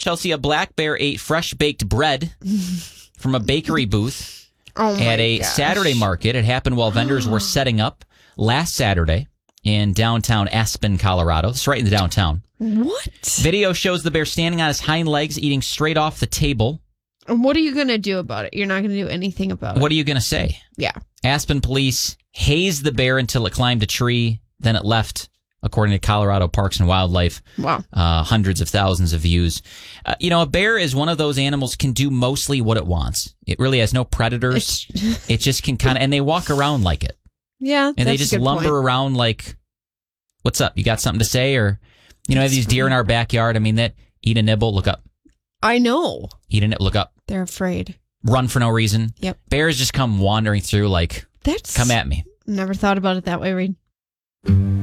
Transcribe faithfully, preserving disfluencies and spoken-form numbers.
Chelsea, a black bear ate fresh-baked bread from a bakery booth oh at a gosh. Saturday market. It happened while vendors were setting up last Saturday in downtown Aspen, Colorado. It's right in the downtown. What? Video shows the bear standing on his hind legs, eating straight off the table. And what are you going to do about it? You're not going to do anything about it. What are you going to say? Yeah. Aspen police hazed the bear until it climbed a tree. Then it left, according to Colorado Parks and Wildlife. Wow. Uh, hundreds of thousands of views. Uh, you know, a bear is one of those animals can do mostly what it wants. It really has no predators. It just can kind of, and they walk around like it. Yeah, and they just lumber point. around like, what's up? You got something to say? Or, you know, have these deer in our backyard. I mean, that eat a nibble, look up. I know. Eat a nibble, look up. They're afraid. Run for no reason. Yep. Bears just come wandering through like, That's come at me. Never thought about it that way, Reed.